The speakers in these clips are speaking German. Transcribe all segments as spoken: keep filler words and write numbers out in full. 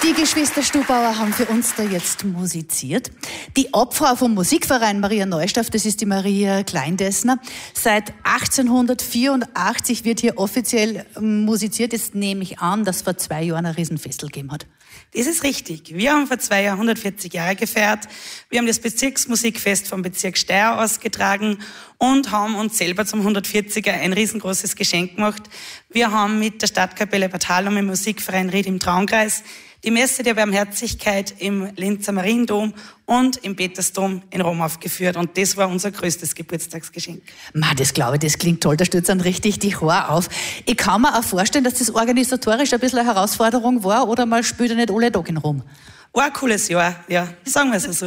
Die Geschwister Stubauer haben für uns da jetzt musiziert. Die Obfrau vom Musikverein Maria Neustadt, das ist die Maria Kleindessner. Seit achtzehnhundertvierundachtzig wird hier offiziell musiziert. Jetzt nehme ich an, dass vor zwei Jahren ein Riesenfestel gegeben hat. Das ist richtig. Wir haben vor zwei Jahren hundertvierzig Jahre gefeiert. Wir haben das Bezirksmusikfest vom Bezirk Steyr ausgetragen und haben uns selber zum hundertvierziger ein riesengroßes Geschenk gemacht. Wir haben mit der Stadtkapelle Bad Hallum im Musikverein Ried im Traumkreis die Messe der Barmherzigkeit im Linzer Mariendom und im Petersdom in Rom aufgeführt. Und das war unser größtes Geburtstagsgeschenk. Ma, das glaube ich, das klingt toll. Da stürzt dann richtig die Haare auf. Ich kann mir auch vorstellen, dass das organisatorisch ein bisschen eine Herausforderung war, oder mal spielt ihr nicht alle Tag in Rom? War ein cooles Jahr, ja, sagen wir es so.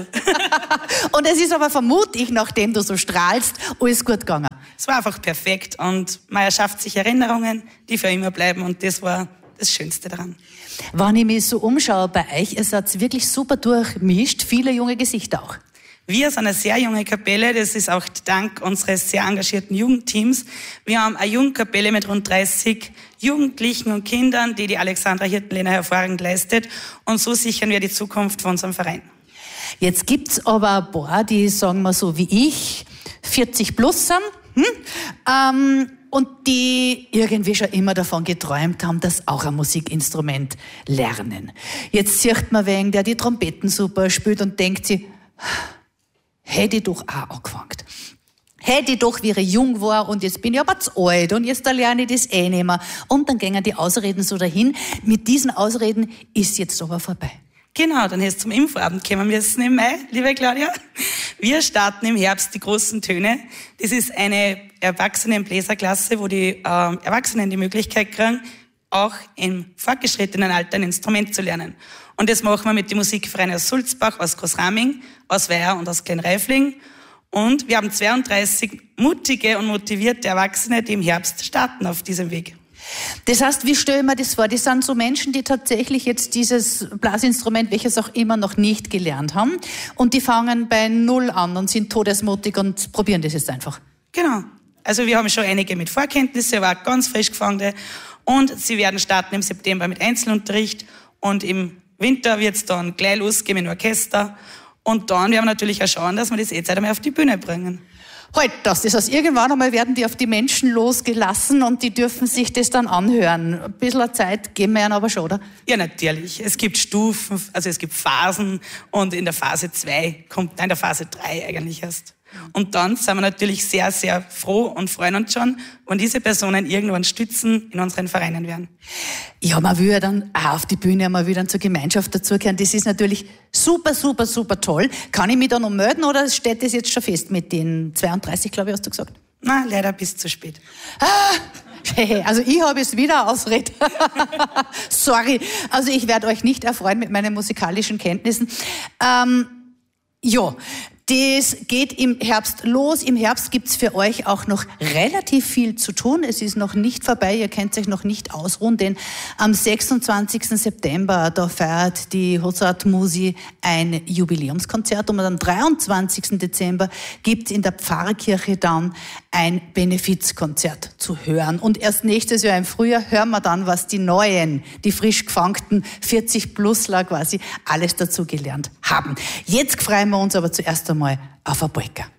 Und es ist aber vermutlich, nachdem du so strahlst, alles gut gegangen. Es war einfach perfekt und man erschafft sich Erinnerungen, die für immer bleiben, und das war das Schönste daran. Wenn ich mich so umschaue bei euch, ihr seid wirklich super durchmischt, viele junge Gesichter auch. Wir sind eine sehr junge Kapelle, das ist auch dank unseres sehr engagierten Jugendteams. Wir haben eine Jugendkapelle mit rund dreißig Jugendlichen und Kindern, die die Alexandra Hirtenlehner hervorragend leistet, und so sichern wir die Zukunft von unserem Verein. Jetzt gibt's aber ein paar, die, sagen wir so wie ich, vierzig plus sind, hm? ähm, und die irgendwie schon immer davon geträumt haben, dass auch ein Musikinstrument lernen. Jetzt sieht man wen, der die Trompeten super spielt und denkt sich, hätte ich doch auch angefangen. Hätte ich doch, wie ich jung war, und jetzt bin ich aber zu alt und jetzt lerne ich das eh nicht mehr. Und dann gehen die Ausreden so dahin. Mit diesen Ausreden ist jetzt aber vorbei. Genau, dann ist zum Infoabend kommen wir jetzt im Mai, liebe Claudia. Wir starten im Herbst die großen Töne. Das ist eine Erwachsenenbläserklasse, wo die äh, Erwachsenen die Möglichkeit kriegen, auch im fortgeschrittenen Alter ein Instrument zu lernen. Und das machen wir mit den Musikvereinen aus Sulzbach, aus Großraming, aus Weiher und aus Kleinreifling. Und wir haben zweiunddreißig mutige und motivierte Erwachsene, die im Herbst starten auf diesem Weg. Das heißt, wie stelle ich mir das vor? Das sind so Menschen, die tatsächlich jetzt dieses Blasinstrument, welches auch immer, noch nicht gelernt haben. Und die fangen bei Null an und sind todesmutig und probieren das jetzt einfach. Genau. Also wir haben schon einige mit Vorkenntnisse, aber auch ganz frisch gefangene. Und sie werden starten im September mit Einzelunterricht. Und im Winter wird es dann gleich losgehen mit Orchester. Und dann werden wir natürlich auch schauen, dass wir das jetzt einmal auf die Bühne bringen. Halt das, das heißt, irgendwann einmal werden die auf die Menschen losgelassen und die dürfen sich das dann anhören. Ein bisschen Zeit geben wir ihnen aber schon, oder? Ja, natürlich. Es gibt Stufen, also es gibt Phasen, und in der Phase zwei kommt, nein, in der Phase drei eigentlich erst. Und dann sind wir natürlich sehr, sehr froh und freuen uns schon, wenn diese Personen irgendwann Stützen in unseren Vereinen werden. Ja, man will ja dann auch auf die Bühne mal wieder zur Gemeinschaft dazugehören. Das ist natürlich super, super, super toll. Kann ich mich da noch melden, oder steht das jetzt schon fest mit den zweiunddreißig, glaube ich, hast du gesagt? Nein, leider bis zu spät. Ah, also ich habe es wieder Ausrede. Sorry. Also ich werde euch nicht erfreuen mit meinen musikalischen Kenntnissen. Ähm, ja. Das geht im Herbst los. Im Herbst gibt's für euch auch noch relativ viel zu tun. Es ist noch nicht vorbei, ihr könnt euch noch nicht ausruhen, denn am sechsundzwanzigsten September, da feiert die Hozart Musi ein Jubiläumskonzert, und am dreiundzwanzigsten Dezember gibt's in der Pfarrkirche dann ein Benefizkonzert zu hören. Und erst nächstes Jahr im Frühjahr hören wir dann, was die Neuen, die frisch gefangten vierzig-Plusler quasi alles dazu gelernt haben. Jetzt freuen wir uns aber zuerst einmal auf eine Polka.